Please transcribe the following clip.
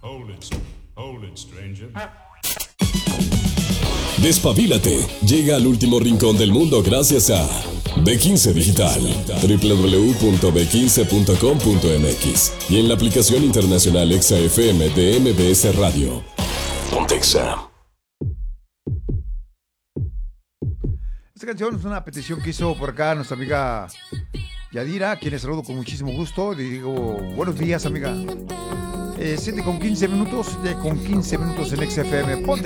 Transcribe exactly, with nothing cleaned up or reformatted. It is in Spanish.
Hold it, hold it, stranger. Despabilate. Llega al último rincón del mundo gracias a B quince Digital. doble u doble u doble u punto b quince punto com punto m x y en la aplicación internacional Exa F M de M B S Radio. Pontexa. Esta canción es una petición que hizo por acá nuestra amiga Yadira, a quien le saludo con muchísimo gusto. Le digo, buenos días, amiga. Eh, siete con quince minutos, siete con quince minutos en X F M. Ponte